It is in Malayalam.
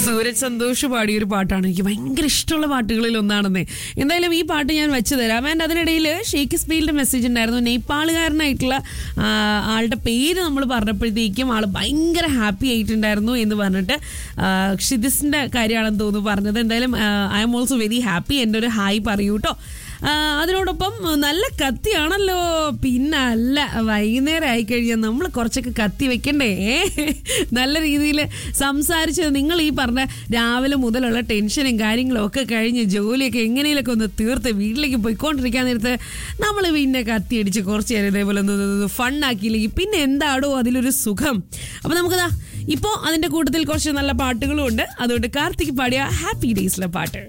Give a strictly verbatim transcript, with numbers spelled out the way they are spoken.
സൂരജ് സന്തോഷ് പാടിയ ഒരു പാട്ടാണ്. എനിക്ക് ഭയങ്കര ഇഷ്ടമുള്ള പാട്ടുകളിൽ ഒന്നാണെന്നേ. എന്തായാലും ഈ പാട്ട് ഞാൻ വെച്ചു തരാം. ആൻഡ് അതിനിടയിൽ ഷെയ്ഖ് ഇസ്മയിലിന്റെ മെസ്സേജ് ഉണ്ടായിരുന്നു. നേപ്പാളുകാരനായിട്ടുള്ള ആളുടെ പേര് നമ്മൾ പറഞ്ഞപ്പോഴത്തേക്കും ആള് ഭയങ്കര ഹാപ്പി ആയിട്ടുണ്ടായിരുന്നു എന്ന് പറഞ്ഞിട്ട് ഷിദിസിന്റെ കാര്യമാണെന്ന് തോന്നുന്നു പറഞ്ഞത്. എന്തായാലും I am also very happy. എൻ്റെ ഒരു ഹായ് പറയൂ കേട്ടോ. അതിനോടൊപ്പം നല്ല കത്തിയാണല്ലോ. പിന്നെ അല്ല, വൈകുന്നേരം ആയിക്കഴിഞ്ഞാൽ നമ്മൾ കുറച്ചൊക്കെ കത്തി വെക്കണ്ടേ? നല്ല രീതിയിൽ സംസാരിച്ച് നിങ്ങൾ ഈ പറഞ്ഞ രാവിലെ മുതലുള്ള ടെൻഷനും കാര്യങ്ങളും ഒക്കെ കഴിഞ്ഞ് ജോലിയൊക്കെ എങ്ങനെയൊക്കെ ഒന്ന് തീർത്ത് വീട്ടിലേക്ക് പോയിക്കൊണ്ടിരിക്കാൻ നേരത്ത് നമ്മൾ പിന്നെ കത്തിയടിച്ച് കുറച്ച് നേരം ഇതേപോലെ ഒന്ന് ഫണ്ണാക്കിയില്ലെങ്കിൽ പിന്നെ എന്താടോ അതിലൊരു സുഖം. അപ്പം നമുക്കതാ ഇപ്പോൾ അതിൻ്റെ കൂട്ടത്തിൽ കുറച്ച് നല്ല പാട്ടുകളും ഉണ്ട്. അതുകൊണ്ട് കാർത്തിക് പാടിയ ഹാപ്പി ഡേയ്സിലെ പാട്ട്.